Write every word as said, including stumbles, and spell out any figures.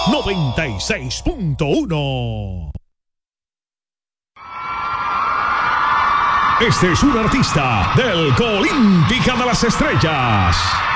noventa y seis punto uno. Este es un artista del Colímpica de las Estrellas.